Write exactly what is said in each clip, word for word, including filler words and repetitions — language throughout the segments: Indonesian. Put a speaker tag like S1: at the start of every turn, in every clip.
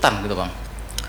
S1: ikutan gitu bang?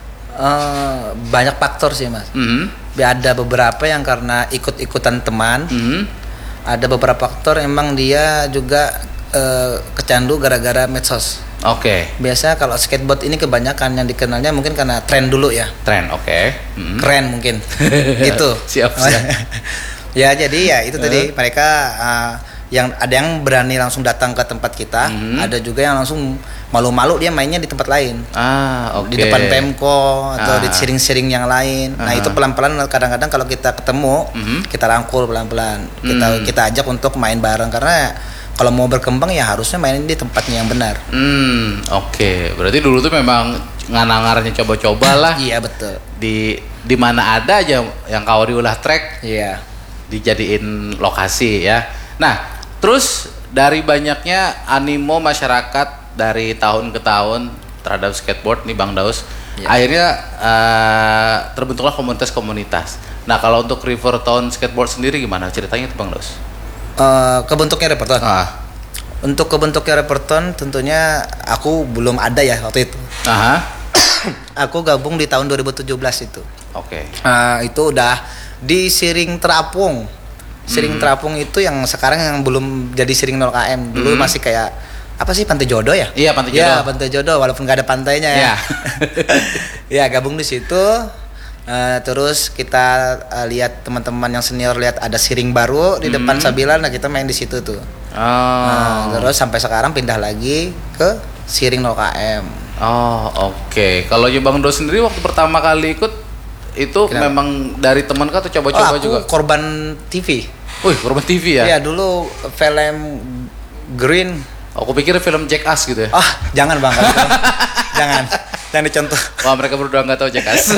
S2: Uh, banyak faktor sih mas. Mm-hmm. Ada beberapa yang karena ikut-ikutan teman. Mm-hmm. Ada beberapa faktor emang dia juga uh, kecandu gara-gara medsos.
S1: Oke. Okay.
S2: Biasa kalau skateboard ini kebanyakan yang dikenalnya mungkin karena tren dulu ya.
S1: Tren, oke. Okay.
S2: Mm-hmm. Keren mungkin. Gitu.
S1: Siap, siap.
S2: Ya jadi ya itu uh. tadi mereka uh, yang ada yang berani langsung datang ke tempat kita, mm-hmm. ada juga yang langsung malu-malu dia mainnya di tempat lain.
S1: Ah, oke. Okay.
S2: Di depan Pemko atau ah. di sharing-sharing yang lain.
S1: Ah.
S2: Nah, itu pelan-pelan kadang-kadang kalau kita ketemu, mm-hmm. kita rangkul pelan-pelan. Kita mm. kita ajak untuk main bareng karena kalau mau berkembang ya harusnya main di tempatnya yang benar.
S1: Hmm, oke. Okay. Berarti dulu tuh memang nganang-ngarnya coba-coba lah.
S2: Iya, betul.
S1: Di di mana ada aja yang kau diulah track.
S2: Iya.
S1: Dijadiin lokasi ya. Nah, terus dari banyaknya animo masyarakat dari tahun ke tahun terhadap skateboard nih Bang Daus, ya. Akhirnya uh, terbentuklah komunitas-komunitas. Nah kalau untuk Riverton Skateboard sendiri gimana ceritanya tuh Bang Daus?
S2: Uh, kebentuknya Riverton.
S1: Ah.
S2: Untuk kebentuknya Riverton tentunya aku belum ada ya waktu itu.
S1: Aha.
S2: Aku gabung di tahun dua ribu tujuh belas itu.
S1: Oke. Okay.
S2: Uh, itu udah di Siring Terapung. Siring hmm. Terapung itu yang sekarang yang belum jadi Siring nol kilometer. Dulu hmm. masih kayak apa sih Pantai Jodoh ya?
S1: Iya Pantai Jodoh.
S2: Iya Pantai Jodoh walaupun nggak ada pantainya ya. Ya gabung di situ. Uh, terus kita uh, lihat teman-teman yang senior lihat ada Siring baru di hmm. depan Sabilan, nah kita main di situ tuh. Oh. Nah, terus sampai sekarang pindah lagi ke Siring nol kilometer.
S1: Oh oke. Okay. Kalau Bang Daus sendiri waktu pertama kali ikut itu Kenapa? Memang dari teman kah atau coba-coba
S2: oh, aku
S1: juga?
S2: Korban T V.
S1: Wih korban T V ya?
S2: Iya dulu film Green.
S1: Aku pikir film Jackass gitu ya.
S2: Ah, jangan Bang. jangan. Jangan dicontoh.
S1: Wah, mereka berdua enggak tahu Jackass.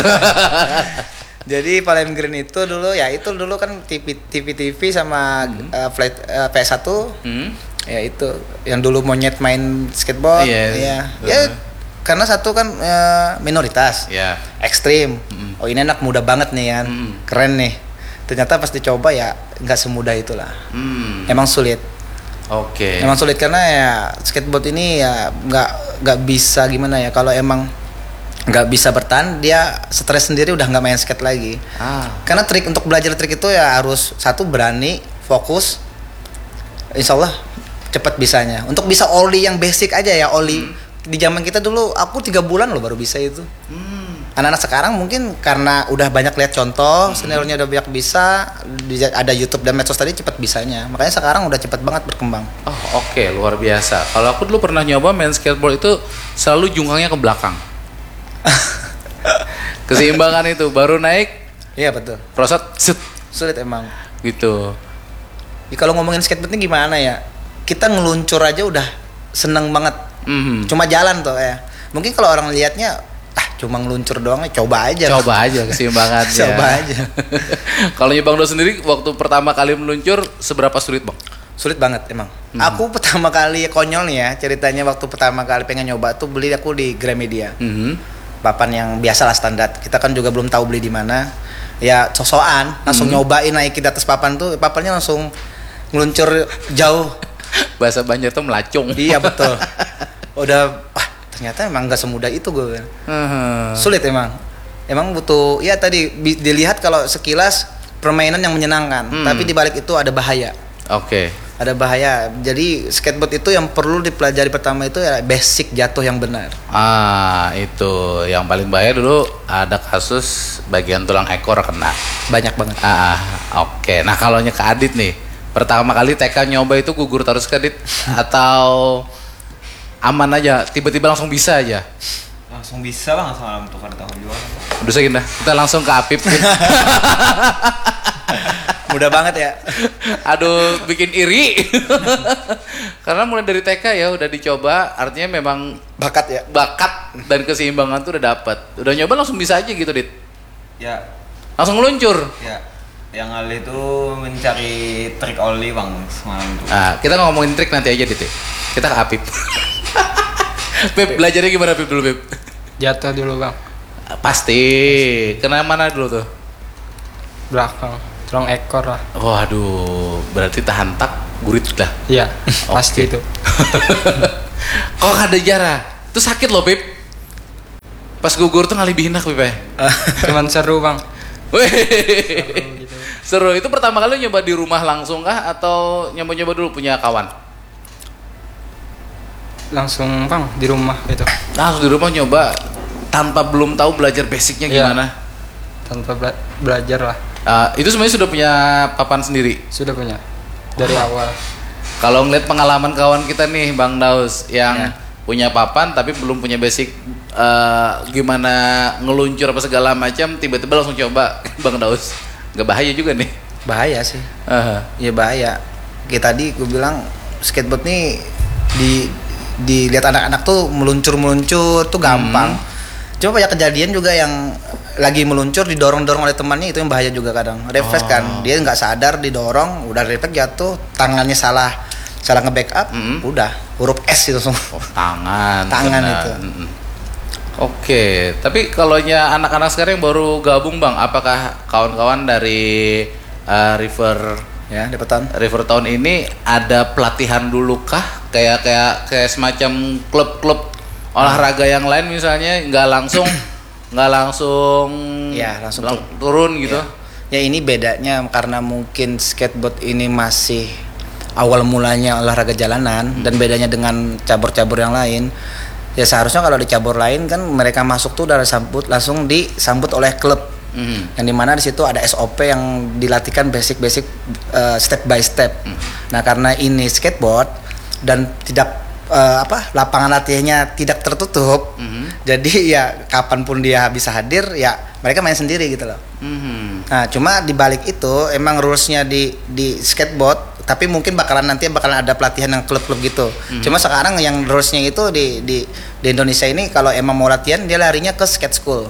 S2: Jadi Palem Green itu dulu ya itu dulu kan T V T V T V sama hmm. uh, flight uh, P S satu. Hmm. Ya itu yang dulu monyet main skateboard.
S1: Yes.
S2: Ya. Ya karena satu kan uh, minoritas.
S1: Yeah.
S2: Ekstrim. Hmm. Oh, ini anak muda banget nih kan. Hmm. Keren nih. Ternyata pas dicoba ya enggak semudah itulah. Hmm. Emang sulit.
S1: Oke. Okay.
S2: Emang sulit karena ya skateboard ini ya nggak nggak bisa gimana ya kalau emang nggak bisa bertahan dia stres sendiri udah nggak main skate lagi. Ah. Karena trik untuk belajar trik itu ya harus satu berani fokus. Insya Allah cepat bisanya. Untuk bisa ollie yang basic aja ya ollie hmm. di zaman kita dulu aku tiga bulan loh baru bisa itu. Hmm. Anak-anak sekarang mungkin karena udah banyak lihat contoh, hmm. seniornya udah banyak bisa, ada YouTube dan medsos tadi cepat bisanya. Makanya sekarang udah cepat banget berkembang.
S1: Oh oke, okay. Luar biasa. Kalau aku dulu pernah nyoba main skateboard itu selalu jungkangnya ke belakang. Keseimbangan itu baru naik.
S2: Iya betul.
S1: Prosot, set.
S2: Sulit emang.
S1: Gitu.
S2: Ya, kalau ngomongin skateboard ini gimana ya? Kita ngeluncur aja udah seneng banget. Mm-hmm. Cuma jalan tuh ya. Mungkin kalau orang lihatnya cuma ngeluncur doang, coba aja.
S1: Coba aja keseimbangannya.
S2: Coba aja.
S1: Kalau Bang Daus sendiri waktu pertama kali meluncur seberapa sulit Bang?
S2: Sulit banget emang. Hmm. Aku pertama kali konyol nih ya ceritanya waktu pertama kali pengen nyoba tuh beli aku di Gramedia. Hmm. Papan yang biasalah standar. Kita kan juga belum tahu beli di mana. Ya sok-sokan langsung hmm. nyobain naik di atas papan tuh, papannya langsung ngeluncur jauh.
S1: Bahasa Banjar tuh melacung.
S2: Iya betul. Udah ah, ternyata emang nggak semudah itu gue. Uh-huh. Sulit emang. Emang butuh ya tadi bi- dilihat kalau sekilas permainan yang menyenangkan, hmm. tapi di balik itu ada bahaya.
S1: Oke. Okay.
S2: Ada bahaya. Jadi skateboard itu yang perlu dipelajari pertama itu ya basic jatuh yang benar.
S1: Ah, itu yang paling bahaya dulu ada kasus bagian tulang ekor kena.
S2: Banyak banget.
S1: Ah, oke. Okay. Nah, kalau nya ke Adit nih, pertama kali T K nyoba itu gugur terus ke Adit atau aman aja, tiba-tiba langsung bisa aja?
S3: Langsung bisa lah, langsung alam tukar tahun juga.
S1: Udah segini dah, kita langsung ke Apip.
S2: Mudah banget ya.
S1: Aduh, bikin iri. Karena mulai dari T K ya udah dicoba, artinya memang
S2: bakat ya.
S1: Bakat dan keseimbangan tuh udah dapat. Udah nyoba langsung bisa aja gitu, Dit.
S3: Ya.
S1: Langsung meluncur.
S3: Ya. Yang Ali itu mencari trik oli Bang semalam tuh.
S1: Nah, kita ngomongin trik nanti aja, Dit. Kita ke Apip. Beb, belajarnya gimana Beb dulu, Beb?
S4: Jatuh dulu Bang.
S1: Pasti. Kena mana dulu tuh?
S4: Belakang, tulang ekor lah.
S1: Waduh, berarti tahan tak gurit dah.
S4: Iya, pasti itu.
S1: Kok ada jarah? Itu sakit loh, Beb. Pas gugur tuh ngalih binak Pipe.
S4: Cuman seru bang.
S1: Wih.
S4: Seru gitu.
S1: Seru. Itu pertama kali nyoba di rumah langsung kah atau nyoba-nyoba dulu punya kawan?
S4: Langsung bang di rumah gitu.
S1: Langsung di rumah nyoba tanpa belum tahu belajar basicnya
S4: Iya.
S1: gimana?
S4: Tanpa bela- belajar lah.
S1: Uh, itu semuanya sudah punya papan sendiri.
S4: Sudah punya dari
S1: Oh.
S4: awal.
S1: Kalau ngeliat pengalaman kawan kita nih Bang Daus yang
S2: Ya.
S1: punya papan tapi belum punya basic uh, gimana ngeluncur apa segala macam, tiba-tiba langsung coba Bang Daus, nggak bahaya juga nih?
S2: Bahaya sih.
S1: Uh,
S2: Ya bahaya. Kayak tadi gue bilang skateboard nih di dilihat anak-anak tuh meluncur-meluncur tuh gampang. Cuma banyak kejadian juga yang lagi meluncur didorong-dorong oleh temannya, itu yang bahaya juga kadang. Refleks kan, dia nggak sadar didorong, udah refleks jatuh, tangannya salah salah nge-backup,
S1: Mm-mm.
S2: udah huruf S itu semua.
S1: oh, tangan.
S2: Tangan
S1: benar.
S2: itu.
S1: Mm-mm. Oke, tapi kalau nya anak-anak sekarang yang baru gabung Bang, apakah kawan-kawan dari uh, River
S2: Ya, Depeton.
S1: River Town ini ada pelatihan dulu kah? Kayak kayak kayak semacam klub-klub olahraga yang lain misalnya nggak langsung nggak langsung
S2: Ya, langsung
S1: lang- turun gitu.
S2: Ya ini bedanya karena mungkin skateboard ini masih awal mulanya olahraga jalanan dan bedanya dengan cabur-cabur yang lain. Ya seharusnya kalau di cabur lain kan mereka masuk tuh udah sambut langsung disambut oleh klub.
S1: Mhm.
S2: Yang dimana di situ ada S O P yang dilatihkan basic-basic uh, step by step. Nah karena ini skateboard dan tidak uh, apa lapangan latihannya tidak tertutup,
S1: Mhm.
S2: jadi ya kapanpun dia bisa hadir ya mereka main sendiri gitu loh.
S1: Mhm.
S2: Nah cuma di balik itu emang rulesnya di di skateboard, tapi mungkin bakalan nanti bakalan ada pelatihan yang klub-klub gitu. Cuma sekarang yang rulesnya itu di di di Indonesia ini kalau emang mau latihan dia larinya ke skate school.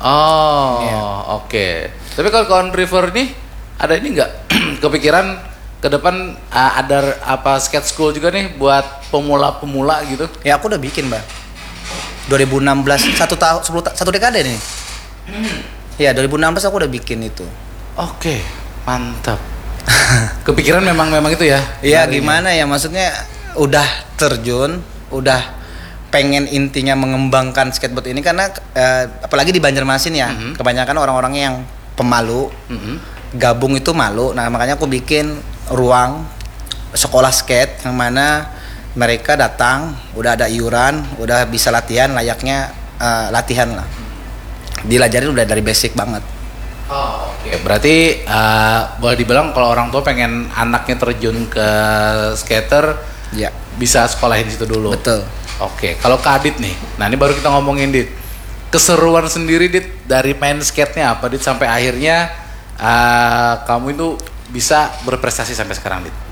S1: Oh,
S2: Iya.
S1: oke. Tapi kalau kawan River nih ada ini nggak kepikiran ke depan uh, ada apa skate school juga nih buat pemula-pemula gitu?
S2: Ya aku udah bikin, Mbak. dua ribu enam belas satu tahun sepuluh ta- satu dekade nih. Ya, dua ribu enam belas aku udah bikin itu.
S1: Oke, mantap. Kepikiran memang memang itu ya?
S2: Iya,
S1: Larinya.
S2: gimana ya maksudnya udah terjun, udah pengen intinya mengembangkan skateboard ini karena eh, apalagi di Banjarmasin ya,
S1: Mhm.
S2: kebanyakan orang-orangnya yang pemalu,
S1: Mhm.
S2: gabung itu malu. Nah, makanya aku bikin ruang sekolah skate yang mana mereka datang, udah ada iuran, udah bisa latihan layaknya eh, latihan lah. Dilajarin udah dari basic banget.
S1: Oh, oke. Berarti uh, boleh dibilang kalau orang tua pengen anaknya terjun ke skater,
S2: Ya,
S1: bisa sekolahin di situ dulu.
S2: betul.
S1: Oke, kalau Kak Adit nih, nah ini baru kita ngomongin Dit. Keseruan sendiri Dit dari main skate-nya apa Dit sampai akhirnya uh, kamu itu bisa berprestasi sampai sekarang Dit?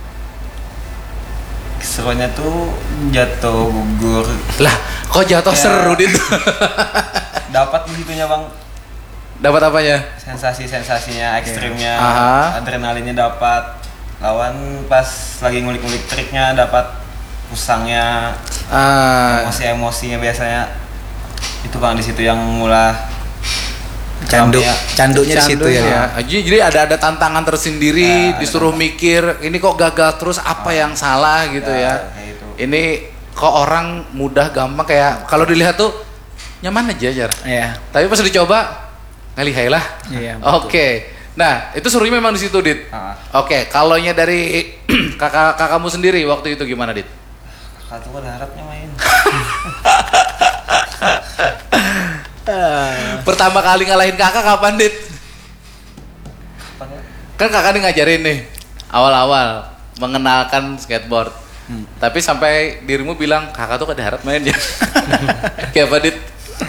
S3: Keseruannya tuh jatuh gugur
S1: Lah, kok jatuh
S3: Ya.
S1: seru Dit?
S3: dapat begitunya bang,
S1: Dapat apanya?
S3: sensasi-sensasinya ekstrimnya,
S1: Aha.
S3: adrenalinnya dapat, lawan pas lagi ngulik-ngulik triknya dapat usangnya,
S1: Ah,
S3: emosi-emosinya biasanya itu bang di situ yang mulai
S2: Candu,
S3: ya.
S2: candunya di situ ya.
S1: candunya. Jadi, jadi ada ada tantangan tersendiri,
S3: Ya, ada
S1: disuruh mikir, ini kok gagal terus apa yang salah gitu ya.
S3: Ya, kayak gitu.
S1: Ini kok orang mudah gampang kayak kalau dilihat tuh nyaman aja jar.
S2: Iya.
S1: Tapi pas dicoba ngalihai lah.
S2: Iya,
S1: Oke. Nah, itu serunya memang di situ, Dit.
S3: Ah.
S1: Oke, kalaunya dari kakak kakakmu sendiri waktu itu gimana, Dit?
S3: Kakak tuh ada harapnya main.
S1: Pertama kali ngalahin kakak kapan, Dit?
S3: Kapan ya?
S1: Kan kakak nih ngajarin nih awal-awal mengenalkan skateboard. Tapi sampai dirimu bilang kakak tuh ada harap main ya. Kayak apa, Dit?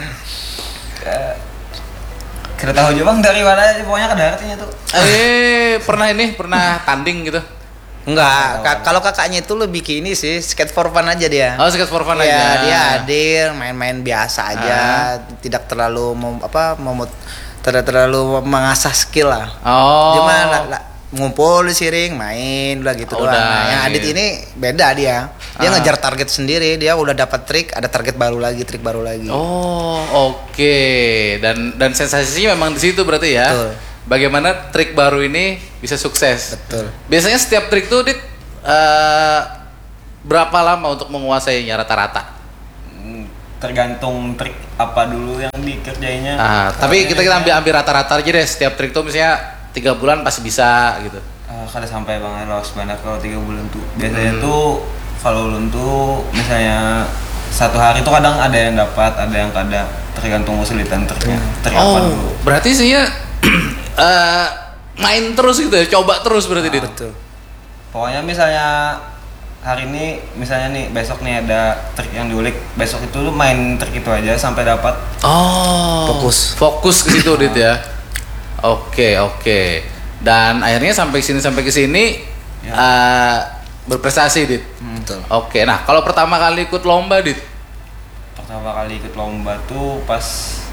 S3: Kita tahu aja bang dari mana pokoknya ada artinya tuh.
S1: Eh, pernah ini, pernah tanding gitu.
S2: Enggak, ka- kalau kakaknya itu lebih ke ini sih, skate for fun aja dia.
S1: Oh, skate for fun
S2: Iya,
S1: aja.
S2: dia hadir, main-main biasa aja, tidak terlalu mem, apa memut tidak terlalu mengasah skill lah.
S1: Oh.
S2: Cuma la- la- ngumpul di siring, main udah gitu
S1: Oh,
S2: doang.
S1: udah,
S2: Nah, yang Adit
S1: gitu.
S2: ini beda dia. Dia
S1: Ah.
S2: ngejar target sendiri, dia udah dapat trik, ada target baru lagi, trik baru lagi.
S1: Oh, oke. Dan dan sensasinya memang di situ berarti ya.
S2: Betul.
S1: Bagaimana trik baru ini bisa sukses?
S2: Betul.
S1: Biasanya setiap trik tuh Dit eh, berapa lama untuk menguasainya rata-rata?
S3: Hmm, tergantung trik apa dulu yang dikerjainnya.
S1: Ah, tapi kita kita ambil ambil rata-rata aja deh, setiap trik tuh misalnya tiga bulan pasti bisa gitu.
S3: Uh, kada sampai bang los banget kalau tiga bulan tuh. Biasanya hmm. tuh kalau ulun tuh misalnya satu hari tuh kadang ada yang dapat, ada yang kada, tergantung kesulitan triknya. Trik
S1: oh,
S3: apa dulu.
S1: Berarti sih ya uh, main terus gitu ya, coba terus berarti
S3: nah,
S1: itu.
S3: Betul. Pokoknya misalnya hari ini misalnya nih besok nih ada trik yang diulik, besok itu lu main trik itu aja sampai dapat.
S1: Oh,
S2: fokus
S1: fokus ke situ Dit ya. Oke oke. Dan akhirnya sampai sini sampai ke sini ya. uh, berprestasi Dit.
S2: Hmm, betul.
S1: Oke, nah kalau pertama kali ikut lomba Dit?
S3: Pertama kali ikut lomba tuh pas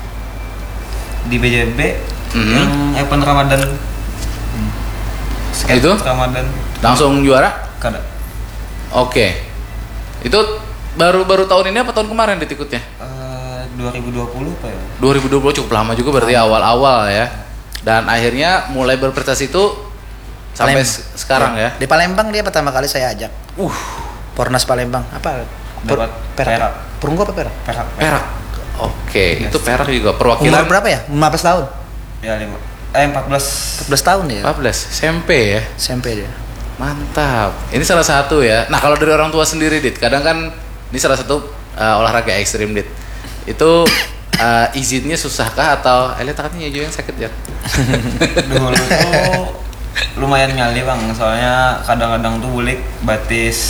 S3: di B J B mm-hmm. yang event Ramadan. Hmm. Skate
S1: itu
S3: Ramadan.
S1: Langsung juara?
S3: Kada.
S1: Oke, itu baru-baru tahun ini apa tahun kemarin Dit ikutnya?
S3: Uh, dua ribu dua puluh apa ya?
S1: dua ribu dua puluh cukup lama juga berarti ah. awal-awal ya. Dan akhirnya mulai berprestasi itu sampai
S2: Palembang.
S1: sekarang ya.
S2: ya. Di Palembang dia pertama kali saya ajak.
S1: Uh,
S2: Pornas Palembang. Apa?
S3: Dapat perak. perak.
S2: Perunggu apa perak?
S3: Perak.
S1: Perak. Oke, yes. Itu perak juga perwakilan.
S2: Umur berapa ya? lima belas tahun.
S3: Ya, lima. Eh empat belas.
S2: empat belas tahun ya.
S1: empat belas S M P ya.
S2: S M P dia.
S1: Mantap. Ini salah satu ya. Nah, kalau dari orang tua sendiri Dit, kadang kan ini salah satu uh, olahraga ekstrim Dit. Itu uh, izinnya susahkah atau eh lihat tangannya aja yang sakit ya?
S3: Dulu tuh lumayan nyali bang, soalnya kadang-kadang tuh bulik batis,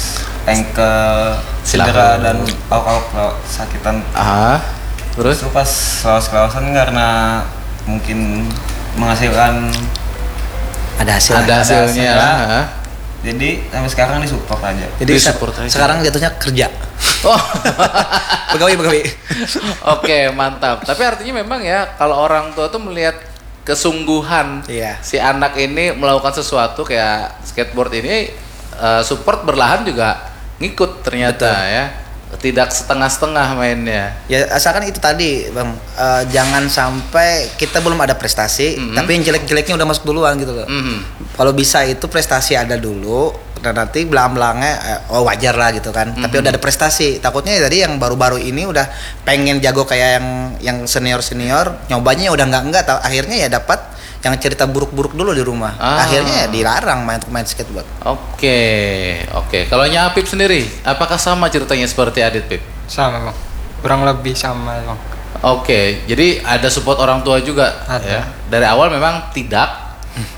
S3: ankle, cedera dan awak-awak sakitan.
S1: Ah, terus?
S3: Itu pas lawas-lawasan karena mungkin menghasilkan
S2: ada hasil
S1: ada hasilnya lah.
S3: Jadi sampai sekarang disupport aja.
S2: Jadi se-
S1: aja.
S2: Sekarang jatuhnya kerja.
S1: Oh.
S2: Pegawai pegawai.
S1: Oke, mantap. Tapi artinya memang ya kalau orang tua tuh melihat kesungguhan
S2: iya.
S1: si anak ini melakukan sesuatu kayak skateboard ini, uh, support berlahan juga ngikut ternyata. Betul. Ya. Tidak setengah-setengah mainnya.
S2: Ya asalkan itu tadi bang, uh, jangan sampai kita belum ada prestasi, mm-hmm. tapi yang jelek-jeleknya udah masuk duluan gitu loh. Mm-hmm. Kalau bisa itu prestasi ada dulu, dan nanti belang-belangnya uh, oh wajar lah gitu kan. Mm-hmm. Tapi udah ada prestasi. Takutnya tadi yang baru-baru ini udah pengen jago kayak yang yang senior-senior, nyobanya udah nggak nggak, akhirnya ya dapat yang cerita buruk-buruk dulu di rumah. Ah. Akhirnya ya dilarang main main skateboard.
S1: Oke, oke. Kalau nya Apip sendiri, apakah sama ceritanya seperti Adit Pip?
S4: Sama bang, kurang lebih sama bang.
S1: Oke, jadi ada support orang tua juga.
S4: Ada.
S1: Ya? Dari awal memang tidak.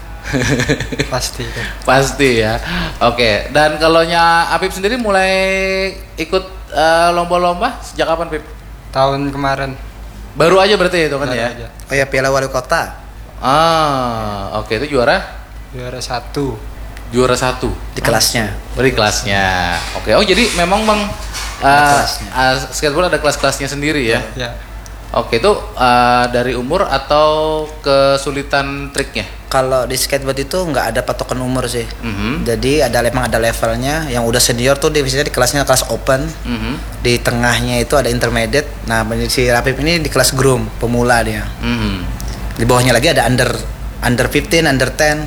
S4: Pasti.
S1: Pasti ya. Oke. Dan kalau nya Apip sendiri mulai ikut uh, lomba-lomba sejak kapan Pip?
S4: Tahun kemarin.
S1: Baru aja berarti itu kan ya?
S4: Aja.
S2: Oh ya, Piala Wali Kota.
S1: Ah, oke, itu juara?
S4: Juara satu.
S1: Juara satu
S2: di kelasnya.
S1: Beri kelasnya. Oke, oh jadi memang bang uh, uh, skateboard ada kelas-kelasnya sendiri ya?
S4: Ya.
S1: Oke, itu uh, dari umur atau kesulitan triknya?
S2: Kalau di skateboard itu nggak ada patokan umur sih.
S1: Mm-hmm.
S2: Jadi ada memang ada levelnya. Yang udah senior tuh di di kelasnya kelas open. Mm-hmm. Di tengahnya itu ada intermediate. Nah, si Rapip ini di kelas groom, pemula dia. Mm-hmm. Di bawahnya lagi ada under under lima belas, under sepuluh.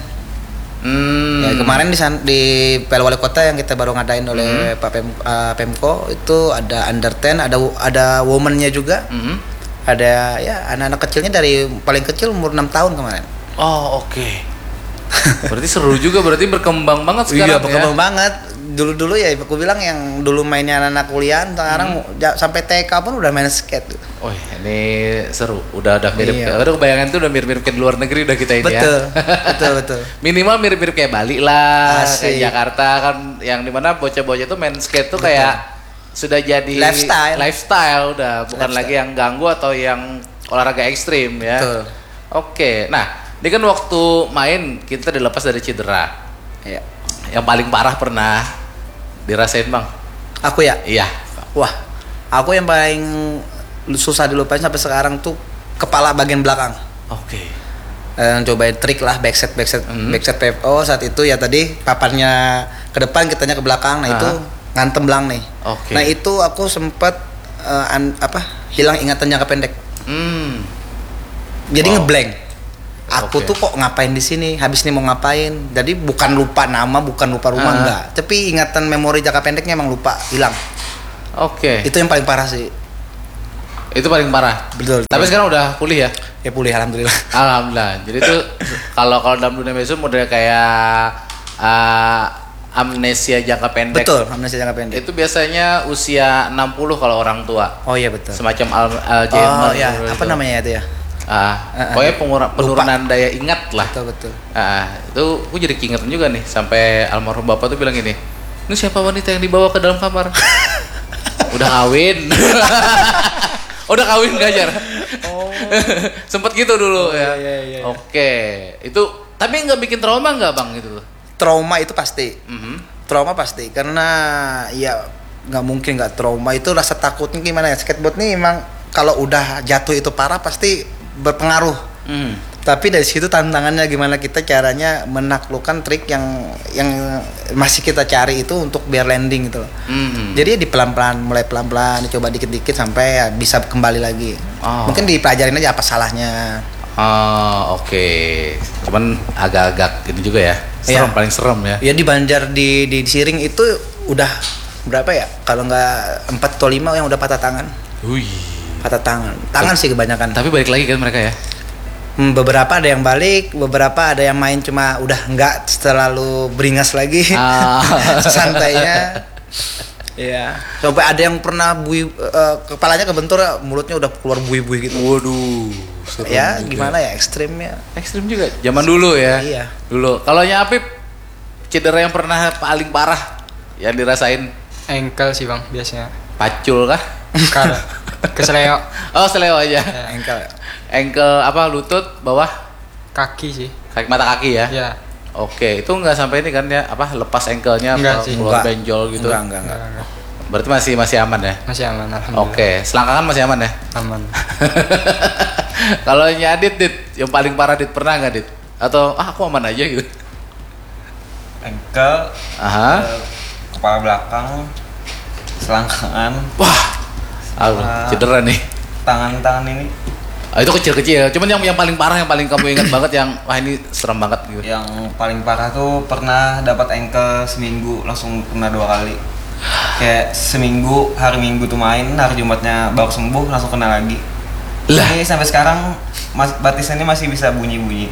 S2: Hmm. Ya, kemarin di di Piala Wali Kota yang kita baru ngadain oleh hmm. Pak Pem, uh, Pemko itu ada under sepuluh, ada ada woman-nya juga. Hmm. Ada ya anak-anak kecilnya dari paling kecil umur enam tahun kemarin.
S1: Oh, oke. Okay. Berarti seru juga, berarti berkembang banget sekarang.
S2: Iya, berkembang
S1: ya?
S2: banget. Dulu-dulu ya aku bilang yang dulu mainnya anak-anak kuliah, sekarang hmm. ja, sampai T K pun udah main skate.
S1: Oh, ini seru. Udah udah mirip.
S2: Iya.
S1: Udah kebayangan tuh udah mirip-mirip kayak di luar negeri udah kita ini
S2: betul,
S1: ya.
S2: betul, betul.
S1: Minimal mirip-mirip kayak Bali lah,
S2: Asik.
S1: kayak Jakarta kan, yang dimana bocah-bocah tuh main skate tuh betul. Kayak sudah jadi
S2: lifestyle.
S1: Lifestyle udah, bukan
S2: lifestyle.
S1: lagi yang ganggu atau yang olahraga ekstrim ya.
S2: Betul.
S1: Oke, nah ini kan waktu main kita dilepas dari cedera.
S2: Iya.
S1: Yang paling parah pernah dirasain bang?
S2: Aku ya?
S1: Iya.
S2: Wah, aku yang paling susah dilupain sampai sekarang tuh kepala bagian belakang.
S1: Oke.
S2: Eh, cobain trik lah backset backset mm-hmm. backset P F O saat itu ya tadi paparnya ke depan kitanya ke belakang, nah uh-huh. itu ngantem belang nih.
S1: Okay.
S2: Nah itu aku sempat uh, an, apa hilang ingatan jangka pendek. Mm. Jadi wow. ngeblank. Aku okay. tuh kok ngapain di sini? Habis ini mau ngapain? Jadi bukan lupa nama, bukan lupa rumah uh. enggak. Tapi ingatan memori jangka pendeknya emang lupa, hilang.
S1: Oke. Okay.
S2: Itu yang paling parah sih.
S1: Itu paling parah.
S2: Betul.
S1: Tapi sekarang udah pulih ya?
S2: Ya pulih alhamdulillah.
S1: Alhamdulillah. Jadi itu kalau kalau dalam dunia medsos model kayak uh, amnesia jangka pendek.
S2: Betul, amnesia jangka pendek.
S1: Itu biasanya usia enam puluh kalau orang tua.
S2: Oh iya betul.
S1: Semacam al- Alzheimer.
S2: Oh iya,
S1: gitu.
S2: apa namanya itu ya?
S1: Ah,
S2: Uh, uh,
S1: pokoknya pengura-
S2: lupa.
S1: penurunan daya ingat lah.
S2: Betul betul.
S1: Ah, itu aku jadi keingetan juga nih sampai almarhum bapak tuh bilang gini, ini siapa wanita yang dibawa ke dalam kamar? Udah kawin. Udah kawin gak Jar? Oh. Sempet gitu dulu
S2: Oh,
S1: ya.
S2: iya, iya, iya.
S1: Oke, itu tapi nggak bikin trauma nggak bang itu?
S2: Trauma itu pasti.
S1: Mhm.
S2: Trauma pasti karena ya nggak mungkin nggak trauma, itu rasa takutnya gimana ya, skateboard nih emang kalau udah jatuh itu parah pasti berpengaruh.
S1: Hmm.
S2: Tapi dari situ tantangannya gimana kita caranya menaklukkan trik yang yang masih kita cari itu untuk biar landing gitu loh.
S1: Mhm.
S2: Jadi di pelan-pelan, mulai pelan-pelan, dicoba dikit-dikit sampai ya bisa kembali lagi.
S1: Oh.
S2: Mungkin dipelajarin aja apa salahnya.
S1: Oh, oke. Cuman agak-agak ini juga ya. Serem,
S2: Iya.
S1: paling serem ya.
S2: Ya di Banjar di di Siring itu udah berapa ya? Kalau nggak empat atau lima yang udah patah tangan.
S1: Wih.
S2: Patah tangan. Tangan sih kebanyakan.
S1: Tapi balik lagi kan mereka ya.
S2: Hmm, beberapa ada yang balik, beberapa ada yang main cuma udah nggak terlalu beringas lagi.
S1: Ah.
S2: Santainya. Iya. Sampai ada yang pernah bui eh, kepalanya kebentur, mulutnya udah keluar buih-buih gitu.
S1: Waduh. serem
S2: Ya,
S1: juga.
S2: gimana ya ekstrimnya.
S1: Ekstrim juga. Zaman dulu ya.
S2: Iya.
S1: Dulu. Kalau Apip cedera yang pernah paling parah yang dirasain
S4: Ankle sih bang biasanya.
S1: pacul kah?
S4: Bukan. Kesleo.
S1: Oh, seleo aja.
S4: Ya.
S2: Engkel.
S1: Ankle apa lutut bawah
S4: Kaki sih.
S1: kaki mata kaki ya.
S4: Ya.
S1: Oke, itu nggak sampai ini kan ya apa lepas ankle-nya
S4: Enggak
S1: atau
S4: sih.
S1: keluar
S2: Enggak.
S1: benjol gitu.
S2: Enggak, enggak, enggak.
S4: Enggak, enggak.
S1: Berarti masih masih aman ya.
S4: Masih aman alhamdulillah.
S1: Oke, selangkangan masih aman ya.
S4: Aman.
S1: Kalau Adit, Dit, yang paling parah Dit pernah nggak Dit? Atau ah aku aman aja gitu?
S3: Ankle,
S1: Aha.
S3: eh, kepala belakang, selangkangan,
S1: Wah, ah,
S3: Ah.
S1: cedera nih.
S3: tangan-tangan ini
S1: Ah, itu kecil-kecil. Cuman yang yang paling parah, yang paling kamu ingat banget, yang wah ini serem banget gitu.
S3: yang paling parah tuh pernah dapat ankle seminggu langsung kena dua kali. Kayak seminggu, hari Minggu tuh main, hari Jumatnya baru sembuh langsung kena lagi.
S1: Lah.
S3: Ini sampai sekarang mas, batisannya masih bisa bunyi-bunyi.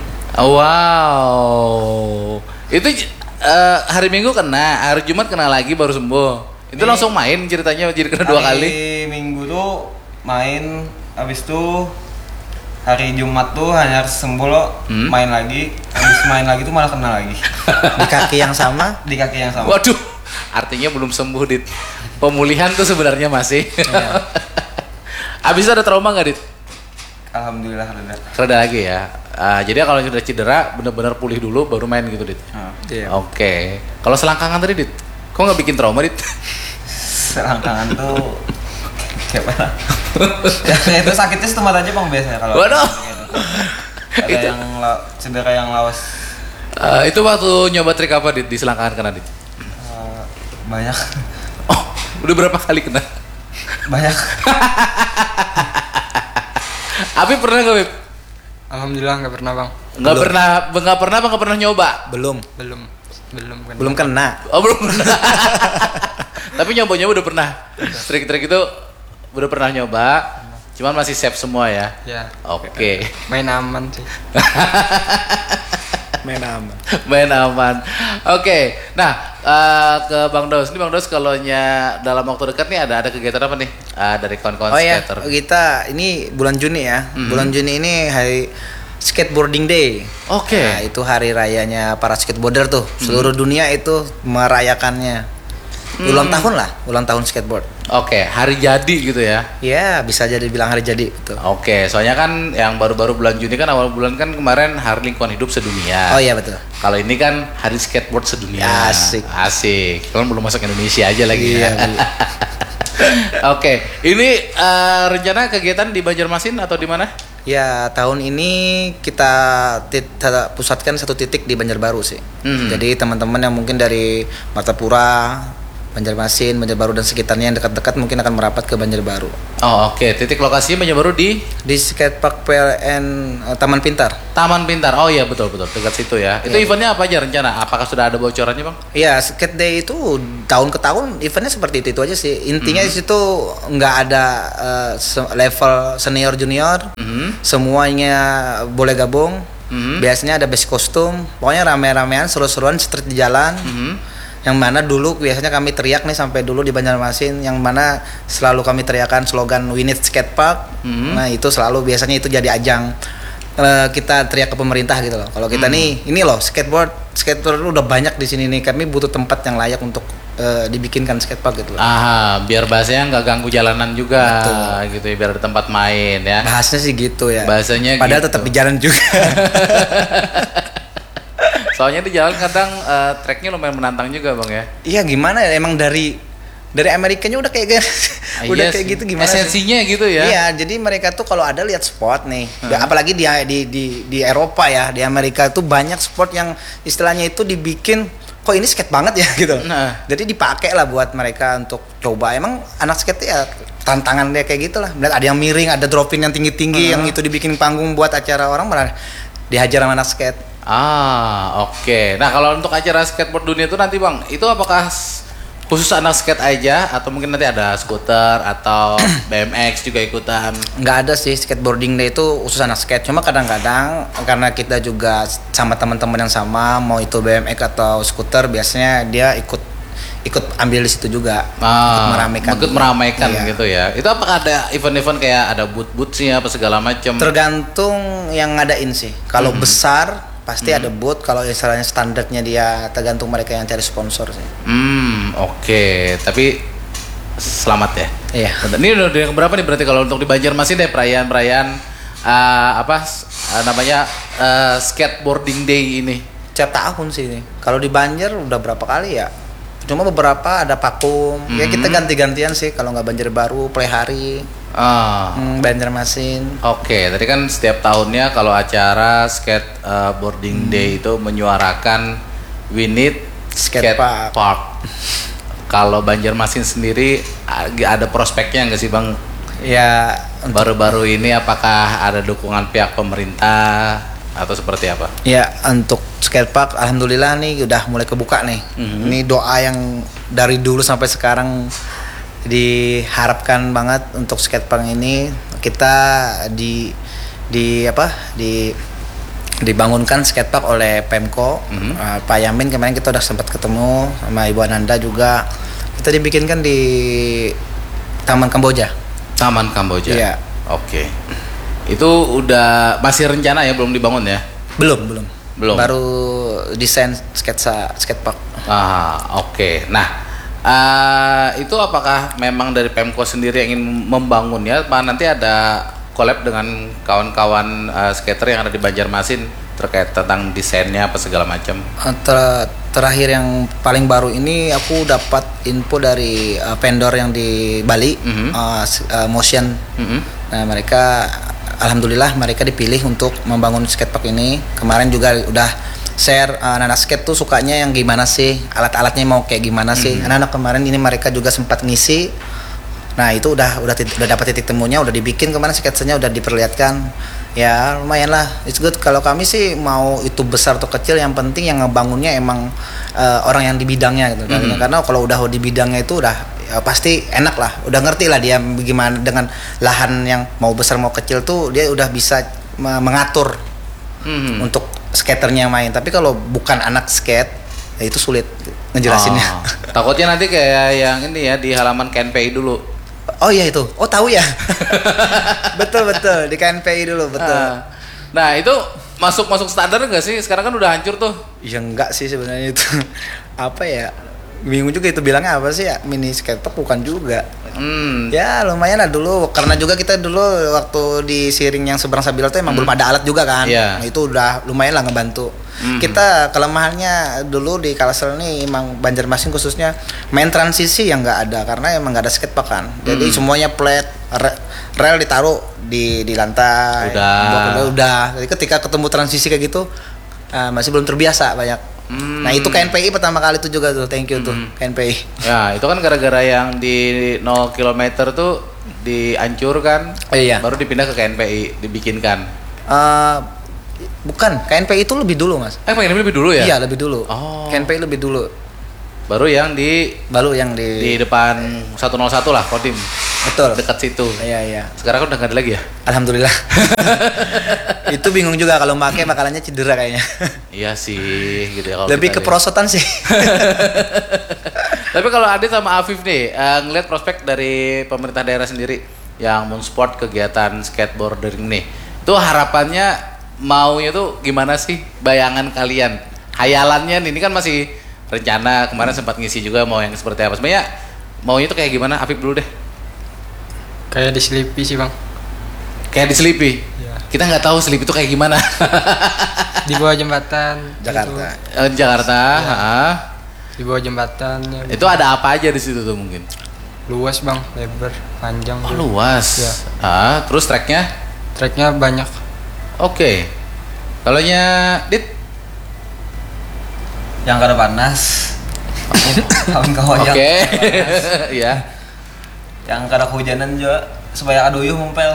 S1: Wow. Itu eh, hari Minggu kena, hari Jumat kena lagi baru sembuh. Itu
S3: Ini-
S1: langsung main ceritanya jadi kena dua
S3: Hari
S1: kali.
S3: Minggu tuh main, habis itu hari Jumat tuh hanya sembuh lo,
S1: Hmm?
S3: main lagi, habis main lagi tuh malah kena lagi
S2: Di kaki yang sama.
S3: di kaki yang sama.
S1: Waduh, artinya belum sembuh Dit. Pemulihan tuh sebenarnya masih. Abis itu ada trauma nggak Dit?
S3: Alhamdulillah reda.
S1: Reda lagi ya. Ah, jadi kalau sudah cedera benar-benar pulih dulu baru main gitu Dit.
S3: Nah,
S2: Iya.
S1: Oke. Kalau selangkangan tadi Dit, kok nggak bikin trauma Dit?
S3: selangkangan tuh kayak mana? Ya, itu sakitnya setempat aja bang biasanya kalau.
S1: Waduh.
S3: Ada
S1: Itu-
S3: yang la- cedera yang lawas
S1: Ah, itu waktu nyoba trik apa Dit di selangkangan kena Dit?
S3: eh, banyak,
S1: Oh, udah berapa kali kena?
S3: banyak.
S1: Abi pernah nggak Bib?
S4: Alhamdulillah nggak pernah bang.
S1: Nggak
S2: Belum.
S1: pernah, nggak pernah apa nggak pernah nyoba?
S2: Belum.
S4: Belum. Belum. kena.
S2: Belum kena.
S1: Oh belum pernah. Tapi nyoba-nyoba udah pernah. Trik-trik itu udah pernah nyoba. Cuman masih safe semua ya.
S4: Ya.
S1: Oke.
S4: Main aman sih.
S2: Main aman.
S1: Main aman. Oke. Nah, eh, ke Bang Daus. Ini Bang Daus kalau nya dalam waktu dekat nih ada ada kegiatan apa nih? Ah, dari kawan-kawan
S2: Oh ya,
S1: skater.
S2: kita ini bulan Juni ya.
S1: Mhm.
S2: Bulan Juni ini hari Skateboarding Day.
S1: Oke.
S2: Nah, itu hari rayanya para skateboarder tuh. Seluruh dunia itu merayakannya. Ulang
S1: Hmm.
S2: tahun lah, ulang tahun skateboard.
S1: Oke, hari jadi gitu ya.
S2: Ya, bisa jadi bilang hari jadi betul.
S1: Oke, soalnya kan yang baru-baru bulan Juni kan awal bulan kan kemarin Hari Lingkungan Hidup sedunia.
S2: Oh iya betul.
S1: Kalau ini kan Hari Skateboard sedunia.
S2: Asik.
S1: Asik. Kalian belum masuk Indonesia aja lagi
S2: Iya,
S1: ya. Oke, ini eh, rencana kegiatan di Banjarmasin atau di mana?
S2: Ya, tahun ini kita tit- kita pusatkan satu titik di Banjarbaru sih.
S1: Mhm.
S2: Jadi teman-teman yang mungkin dari Martapura, Banjarmasin, Banjarbaru dan sekitarnya yang dekat-dekat mungkin akan merapat ke Banjarbaru.
S1: Oh oke, titik lokasinya Banjarbaru di
S2: Di skatepark P L N uh, Taman Pintar.
S1: Taman Pintar. Oh iya betul betul dekat situ ya. Itu
S2: Iya.
S1: eventnya apa aja rencana? Apakah sudah ada bocorannya bang?
S2: Iya, skate day itu tahun ke tahun eventnya seperti itu, itu aja sih. Intinya
S1: Mhm.
S2: di situ nggak ada uh, se- level senior junior,
S1: Mhm.
S2: semuanya boleh gabung.
S1: Mhm.
S2: Biasanya ada basic kostum, pokoknya rame-ramean, seru-seruan street di jalan.
S1: Mhm.
S2: Yang mana dulu biasanya kami teriak nih sampai dulu di Banjarmasin, yang mana selalu kami teriakan slogan We Need Skate Park.
S1: Mhm.
S2: Nah itu selalu biasanya itu jadi ajang eh, kita teriak ke pemerintah gitu loh. Kalau kita
S1: Mhm.
S2: nih ini loh skateboard, skateboard udah banyak di sini nih, kami butuh tempat yang layak untuk eh, dibikinkan skatepark gitu loh.
S1: Ah, biar bahasanya nggak ganggu jalanan juga,
S2: Betul.
S1: gitu ya, biar ada tempat main ya.
S2: Bahasnya sih gitu ya.
S1: Bahasanya
S2: Padahal
S1: gitu.
S2: tetap di jalan juga.
S1: Soalnya di jalan kadang eh, treknya lumayan menantang juga bang ya.
S2: Iya gimana ya, emang dari dari Amerikanya udah kayak gitu.
S1: Ah,
S2: udah
S1: iya
S2: kayak
S1: sih.
S2: gitu gimana sih?
S1: Esensinya gitu ya.
S2: Iya, jadi mereka tuh kalau ada lihat sport nih,
S1: Hmm.
S2: apalagi di, di di di Eropa ya, di Amerika tuh banyak sport yang istilahnya itu dibikin kok ini skate banget ya gitu.
S1: Nah.
S2: Jadi dipakai lah buat mereka untuk coba. Emang anak skate ya tantangan dia kayak gitulah. Ada yang miring, ada dropping yang tinggi-tinggi, yang itu dibikin panggung buat acara orang malah dihajar sama anak skate.
S1: Ah, oke. Nah, kalau untuk acara skateboard dunia itu nanti bang, itu apakah s- khusus anak skate aja atau mungkin nanti ada skuter atau B M X juga ikutan?
S2: Nggak ada sih skateboarding day itu khusus anak skate, cuma kadang-kadang karena kita juga sama teman-teman yang sama, mau itu B M X atau skuter, biasanya dia ikut ikut ambil di situ juga, ikut
S1: Ah,
S2: meramaikan
S1: ikut meramaikan
S2: Iya.
S1: gitu ya. Itu apakah ada event-event kayak ada booth-boothnya apa segala macam?
S2: Tergantung yang ngadain sih. Kalau
S1: Mhm.
S2: besar pasti ada booth, kalau istilahnya standarnya dia tergantung mereka yang cari sponsor sih.
S1: Hmm, oke. Tapi selamat ya.
S2: Iya.
S1: Bentar, ini udah udah yang berapa nih berarti kalau untuk di Banjarmasin deh perayaan-perayaan eh, apa s- eh, namanya eh, skateboarding day ini?
S2: Tiap tahun sih ini. Kalau di Banjar udah berapa kali ya? Cuma beberapa ada Pakum. Ya kita
S1: Mhm.
S2: ganti-gantian sih. Kalau nggak Banjarbaru, Plehari,
S1: Ah,
S2: hmm, Banjarmasin.
S1: oke. Tadi kan setiap tahunnya kalau acara skateboarding day itu menyuarakan we need
S2: Skate
S1: skate
S2: park.
S1: park. Kalau Banjarmasin sendiri ag- ada prospeknya nggak sih bang?
S2: Ya untuk
S1: Baru-baru ini apakah ada dukungan pihak pemerintah atau seperti apa?
S2: ya untuk skatepark alhamdulillah nih udah mulai kebuka nih.
S1: Mhm.
S2: Ini doa yang dari dulu sampai sekarang diharapkan banget untuk skatepark ini kita di di apa di dibangunkan skatepark oleh Pemko.
S1: Mhm.
S2: Uh, Pak Yamin kemarin kita udah sempat ketemu sama Ibu Ananda juga. Kita dibikinkan di Taman Kamboja.
S1: Taman Kamboja.
S2: Iya.
S1: Oke. Itu udah masih rencana ya, belum dibangun ya?
S2: Belum, belum.
S1: Belum.
S2: Baru desain sketsa skatepark.
S1: Ah, oke. Nah, eh, itu apakah memang dari Pemko sendiri yang ingin membangunnya? Apa nanti ada collab dengan kawan-kawan eh, skater yang ada di Banjarmasin terkait tentang desainnya apa segala macam?
S2: Uh, ter- terakhir yang paling baru ini aku dapat info dari uh, vendor yang di Bali,
S1: Mhm.
S2: uh, s- uh, Motion.
S1: Mhm.
S2: Nah, mereka alhamdulillah mereka dipilih untuk membangun skatepark ini. Kemarin juga udah share uh, anak-anak skate tuh sukanya yang gimana sih, alat-alatnya mau kayak gimana sih. Anak-anak kemarin ini mereka juga sempat ngisi. Nah, itu udah udah tit- udah dapat titik temunya, udah dibikin kemarin sketsanya udah diperlihatkan. Ya, lumayan lah. It's good. Kalau kami sih mau itu besar atau kecil, yang penting yang ngebangunnya emang uh, orang yang di bidangnya gitu.
S1: Mhm.
S2: Karena kalau udah di bidangnya itu udah ya pasti enak lah. Udah ngerti lah dia gimana dengan lahan yang mau besar mau kecil tuh dia udah bisa me- mengatur
S1: Mhm.
S2: untuk skaternya yang main. Tapi kalau bukan anak skate, ya itu sulit ngejelasinnya.
S1: Oh, takutnya nanti kayak yang ini ya di halaman K N P I dulu.
S2: Oh iya itu. Oh tahu ya. betul betul di K N P I dulu betul.
S1: Ah. Nah, itu masuk masuk standar nggak sih? Sekarang kan udah hancur tuh.
S2: Ya enggak sih sebenarnya itu. Apa ya? Bingung juga itu bilangnya apa sih ya? Mini skatepark bukan juga.
S1: Hmm.
S2: Ya lumayan lah dulu karena juga kita dulu waktu di Siring yang seberang Sabila tuh emang belum ada alat juga kan.
S1: Iya.
S2: Nah, itu udah lumayan lah ngebantu.
S1: Mhm.
S2: Kita kelemahannya dulu di Kalsel ini emang Banjarmasin khususnya main transisi yang nggak ada karena emang nggak ada skatepark kan. Jadi
S1: Mhm.
S2: semuanya flat, re- rel ditaruh di di lantai.
S1: Udah.
S2: Blok- udah. Jadi ketika ketemu transisi kayak gitu eh, masih belum terbiasa banyak
S1: Hmm.
S2: Nah itu K N P I pertama kali tuh juga tuh, thank you tuh
S1: Hmm.
S2: K N P I.
S1: Ya, itu kan gara-gara yang di nol kilometer tuh dihancurkan,
S2: Eh, iya.
S1: baru dipindah ke K N P I, dibikinkan.
S2: Eh, bukan, K N P I itu lebih dulu mas.
S1: Eh, pengen lebih dulu ya?
S2: Iya lebih dulu.
S1: Oh.
S2: K N P I lebih dulu.
S1: Baru yang di
S2: Baru yang di.
S1: di depan seratus satu lah, Kodim.
S2: Betul.
S1: Dekat situ.
S2: Iya iya.
S1: Sekarang kan udah nggak ada lagi ya?
S2: Alhamdulillah. Itu bingung juga kalau pakai bakalannya cedera kayaknya.
S1: Iya sih, gitu ya. kalau
S2: Lebih
S1: kita
S2: ke
S1: lihat.
S2: perosotan sih.
S1: Tapi kalau Adit sama Afif nih, eh, ngeliat prospek dari pemerintah daerah sendiri yang mensupport kegiatan skateboarding nih, itu harapannya maunya tuh gimana sih? Bayangan kalian, hayalannya nih, ini kan masih rencana, kemarin sempat ngisi juga mau yang seperti apa. Sebenarnya maunya tuh kayak gimana? Afif dulu deh.
S4: Kayak di Sleepy sih bang.
S1: Kayak di Sleepy.
S4: Iya.
S1: Kita nggak tahu Sleepy itu kayak gimana.
S4: Di bawah jembatan.
S2: Jakarta.
S4: Gitu.
S1: Eh, di Jakarta. ha.
S4: Di bawah jembatan. Ya,
S1: Itu ada apa aja di situ tuh mungkin?
S4: luas bang, lebar, panjang.
S1: Oh,
S4: tuh.
S1: luas.
S4: Iya.
S1: Ah, terus tracknya?
S4: Tracknya banyak.
S1: Oke. Kalau nya Dit?
S3: Yang kada panas. Kawan-kawan yang
S1: Oke. Ya.
S3: yang kada kehujanan juga supaya aduyuh mumpel.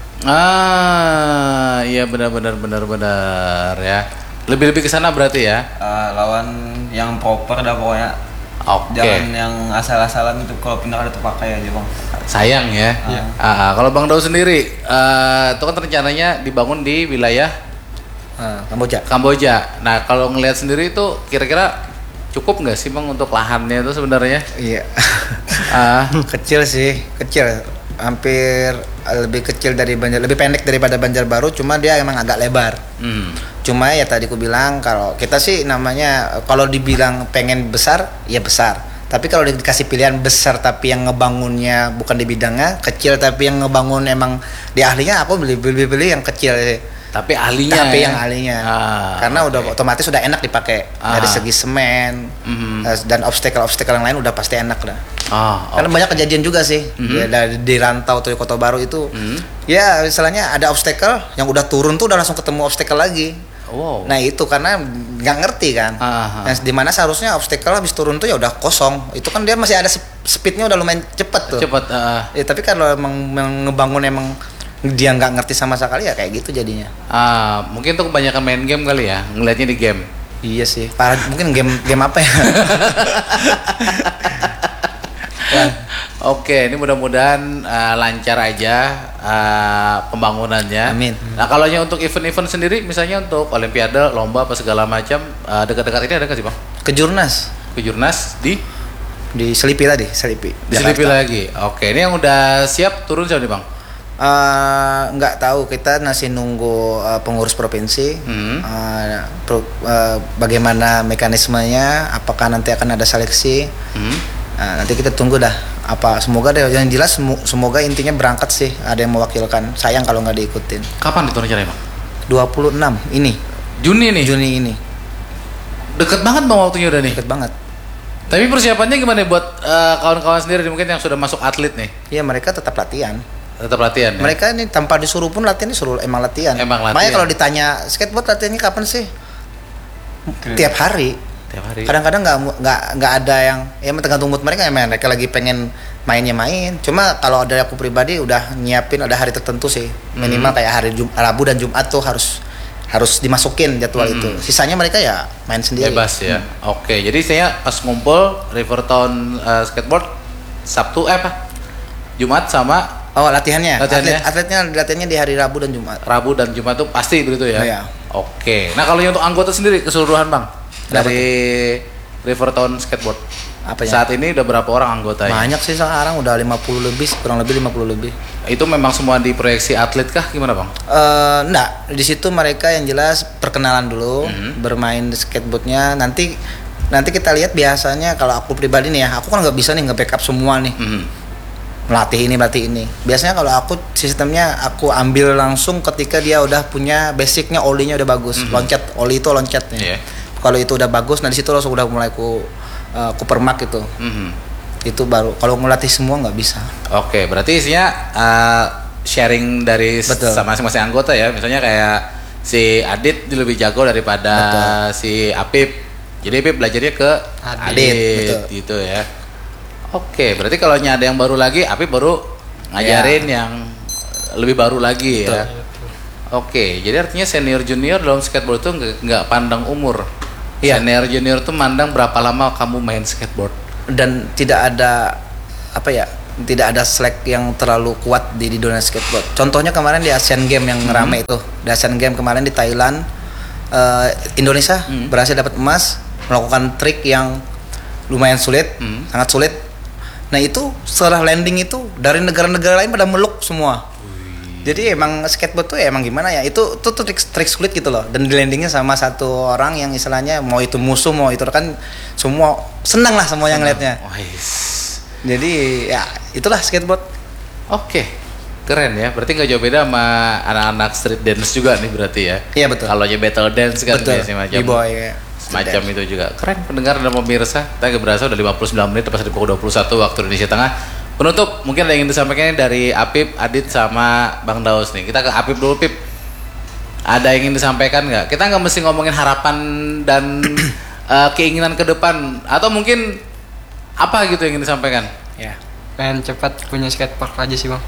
S1: Ah, iya benar benar benar benar ya. Lebih-lebih ke sana berarti ya.
S3: Eh, lawan yang proper dah pokoknya.
S1: Oke.
S3: Jangan yang asal-asalan itu, kalau pindah ada terpakai aja bang.
S1: Sayang ya.
S3: Iya.
S1: Ah, ah. Kalau Bang Dau sendiri, eh, itu kan rencananya dibangun di wilayah
S2: Ah, Kamboja.
S1: Kamboja. Nah, kalau ngelihat sendiri itu kira-kira cukup nggak sih Bang untuk lahannya itu sebenarnya?
S2: Iya.
S1: Ah,
S2: Kecil sih, kecil. Hampir lebih kecil dari Banjar, lebih pendek daripada Banjarbaru, cuma dia emang agak lebar.
S1: hmm.
S2: Cuma ya tadi aku bilang kalau kita sih namanya kalau dibilang pengen besar, ya besar. Tapi kalau dikasih pilihan besar tapi yang ngebangunnya bukan di bidangnya, kecil tapi yang ngebangun emang di ahlinya, aku beli beli beli yang kecil sih.
S1: Tapi ahlinya.
S2: Tapi
S1: ya?
S2: yang ahlinya.
S1: Ah,
S2: Karena
S1: oke.
S2: udah otomatis udah enak dipakai
S1: Ah.
S2: dari segi semen
S1: Mhm.
S2: eh, dan obstacle-obstacle yang lain udah pasti enak lah.
S1: Ah,
S2: Karena
S1: oke.
S2: banyak kejadian juga sih
S1: Mhm.
S2: ya, dari di rantau atau di Kota Baru itu.
S1: Mhm.
S2: Ya, misalnya ada obstacle yang udah turun tuh udah langsung ketemu obstacle lagi.
S1: Wow.
S2: Nah, itu karena nggak ngerti kan.
S1: Ah, ah.
S2: Yang dimana seharusnya obstacle habis turun tuh ya udah kosong. Itu kan dia masih ada sep- speednya udah lumayan cepet tuh.
S1: Cepet. ah.
S2: Ya, tapi kalau emang, emang ngebangun emang dia nggak ngerti sama sekali ya kayak gitu jadinya.
S1: Ah, mungkin tuh kebanyakan main game kali ya, ngelihatnya di game.
S2: Iya sih. Parah, mungkin game game apa ya?
S1: Oke, ini mudah-mudahan uh, lancar aja uh, pembangunannya.
S2: Amin.
S1: Nah, kalau nya untuk event-event sendiri, misalnya untuk Olimpiade, lomba, apa segala macam, uh, dekat-dekat ini ada nggak sih bang?
S2: Kejurnas
S1: Kejurnas di
S2: di Selipi tadi, Selipi.
S1: di Selipi lagi. Oke, ini yang udah siap turun siapa nih bang?
S2: Eh, nggak tahu, kita masih nunggu eh, pengurus provinsi.
S1: Hmm.
S2: Eh, pro- eh, bagaimana mekanismenya, apakah nanti akan ada seleksi.
S1: Hmm.
S2: Nah, nanti kita tunggu dah apa, semoga deh yang jelas semu- semoga intinya berangkat sih, ada yang mewakilkan. Sayang kalau nggak diikutin.
S1: Kapan itu rencananya bang?
S2: dua puluh enam ini
S1: Juni nih.
S2: Juni ini
S1: Deket banget bang waktunya udah nih.
S2: deket banget.
S1: Tapi persiapannya gimana buat uh, kawan-kawan sendiri mungkin yang sudah masuk atlet nih?
S2: Iya, mereka tetap latihan.
S1: Tetap latihan. Ya?
S2: Mereka ini tanpa disuruh pun latihan, disuruh emang latihan.
S1: Emang
S2: Makanya
S1: latihan.
S2: kalau ditanya skateboard latihannya kapan sih? Tiap hari.
S1: Tiap hari.
S2: Kadang-kadang nggak nggak nggak ada yang, ya tergantung mood mereka. Emang mereka lagi pengen mainnya main. Cuma kalau dari aku pribadi udah nyiapin ada hari tertentu sih. Minimal kayak hari Jum, Rabu dan Jumat tuh harus harus dimasukin jadwal
S1: Hmm.
S2: itu. Sisanya mereka ya main sendiri.
S1: Bebas ya. Oke, jadi saya pas ngumpul Rivertown uh, skateboard Sabtu eh apa? Jumat sama
S2: Oh, latihannya.
S1: Latihannya?
S2: Atlet, atletnya latihannya di hari Rabu dan Jumat.
S1: Rabu dan Jumat tuh pasti begitu ya.
S2: Iya.
S1: Oke. Nah, kalau yang untuk anggota sendiri keseluruhan, Bang,
S2: Berapa
S1: dari Rivertown Skateboard.
S2: Apanya?
S1: Saat ini udah berapa orang anggotanya?
S2: Banyak sih sekarang, udah lima puluh lebih, kurang lebih lima puluh lebih.
S1: Itu memang semua diproyeksi atlet kah gimana, Bang?
S2: Eh, enggak, di situ mereka yang jelas perkenalan dulu,
S1: Mhm.
S2: bermain di skateboardnya. Nanti nanti kita lihat biasanya kalau aku pribadi nih ya, aku kan nggak bisa nih nge-backup semua nih,
S1: Mhm.
S2: melatih ini melatih ini. Biasanya kalau aku sistemnya aku ambil langsung ketika dia udah punya basicnya, olinya udah bagus,
S1: Mhm.
S2: loncat, oli itu loncatnya.
S1: Iya.
S2: Kalau itu udah bagus, nah di situ langsung udah mulai ku eh, ku permak itu.
S1: Mhm.
S2: Itu baru. Kalau ngelatih semua nggak bisa.
S1: Oke, berarti isinya uh, sharing dari s-
S2: Betul.
S1: sama masing-masing anggota ya. Misalnya kayak si Adit dia lebih jago daripada si Apip. Jadi Pip belajarnya ke
S4: Adit,
S1: Adit,
S2: betul.
S1: gitu ya. Oke, berarti kalau ada yang baru lagi, Apip baru ngajarin yang lebih baru lagi ya. Oke, jadi artinya senior junior dalam skateboard itu nggak nggak pandang umur.
S2: Iya.
S1: Senior junior tuh mandang berapa lama kamu main skateboard.
S2: Dan tidak ada apa ya, tidak ada slack yang terlalu kuat di, di dunia skateboard. Contohnya kemarin di Asian Games yang rame itu, di Asian Games kemarin di Thailand, eh, Indonesia
S1: Hmm.
S2: berhasil dapat emas melakukan trik yang lumayan sulit,
S1: Hmm.
S2: sangat sulit. Nah itu setelah landing itu dari negara-negara lain pada meluk semua. Jadi emang skateboard tuh emang gimana ya, itu tuh, tuh trik, trik sulit gitu loh, dan di landingnya sama satu orang yang istilahnya mau itu musuh mau itu kan semua senang lah semua yang ngeliatnya.
S1: Wais.
S2: Jadi ya itulah skateboard.
S1: Oke, keren ya. Berarti nggak jauh beda sama anak-anak street dance juga nih berarti ya.
S2: Iya betul.
S1: Kalau aja battle dance kan
S2: Betul.
S1: biasanya macam
S2: B-boy ya.
S1: semacam itu juga. Keren pendengar dan pemirsa. Kita nggak berasa udah lima puluh sembilan menit tepat di pukul dua puluh satu waktu Indonesia Tengah. Penutup mungkin ada yang ingin disampaikan dari Apip, Adit sama Bang Daus nih. Kita ke Apip dulu, Pip. Ada yang ingin disampaikan nggak? Kita nggak mesti ngomongin harapan dan eh, keinginan ke depan, atau mungkin apa gitu yang ingin disampaikan?
S2: Ya.
S4: Pengen cepat punya skatepark aja sih bang.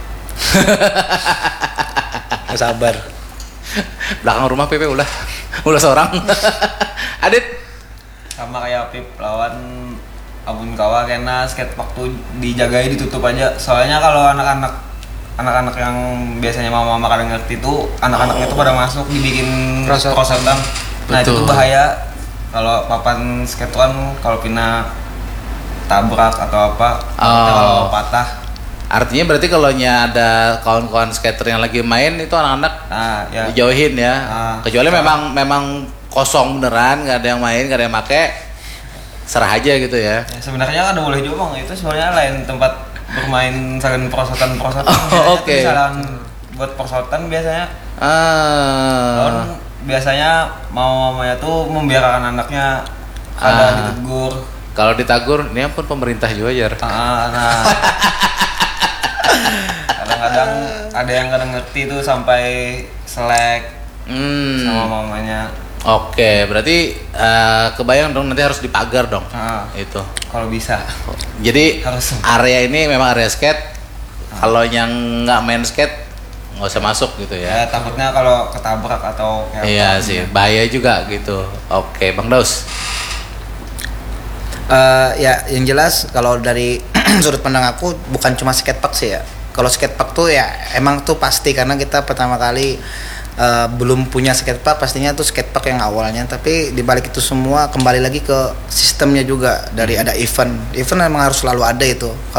S2: Sabar.
S1: Belakang rumah P P ulah ulah seorang. Adit,
S3: Sama kayak Pip lawan Abun Kawa, karena skatepark tuh dijagain, ditutup aja. Soalnya kalau anak-anak anak-anak yang biasanya mama-mama kadang ngerti tuh, anak-anaknya tuh pada masuk dibikin
S4: Prosot.
S3: prosotan. Nah itu
S1: Betul.
S3: tuh bahaya. Kalau papan skate kan kalau pina tabrak atau apa, takutnya
S1: Oh.
S3: kalau patah.
S1: artinya berarti kalau nya ada kawan-kawan skater yang lagi main itu anak-anak
S3: Nah ya.
S1: dijauhin ya.
S3: Ah.
S1: Kecuali memang memang kosong beneran, nggak ada yang main, nggak ada yang make, serah aja gitu ya.
S3: Ya, sebenarnya kan udah boleh juga bang, itu sebenarnya lain tempat bermain saling prosotan-prosotan.
S1: Oh,
S3: Biasanya
S1: oke.
S3: tuh misalkan buat prosotan biasanya,
S1: Ah.
S3: kan biasanya mau mamanya tuh membiarkan anaknya ada
S1: Ah.
S3: ditegur.
S1: Kalau ditagur, ini ampun pemerintah juga jar.
S3: Ah, nah, kadang-kadang ada yang kadang ngerti tuh sampai selek
S1: Hmm.
S3: sama mamanya.
S1: Oke, berarti eh, kebayang dong nanti harus dipagar dong.
S3: Ah,
S1: Itu.
S3: kalau bisa.
S1: Jadi
S3: Harus.
S1: area ini memang area skate. Kalau yang nggak main skate nggak usah masuk gitu ya.
S3: Ya takutnya kalau ketabrak atau kayak
S1: Iya
S3: apa.
S1: sih, bahaya juga gitu. Oke, Bang Daus.
S2: Eh, ya yang jelas kalau dari sudut pandang aku bukan cuma skatepark sih ya. Kalau skatepark tuh ya emang tuh pasti karena kita pertama kali eh, belum punya skatepark, pastinya tuh skatepark yang awalnya. Tapi dibalik itu semua kembali lagi ke sistemnya juga, dari ada event. Event memang harus selalu ada itu.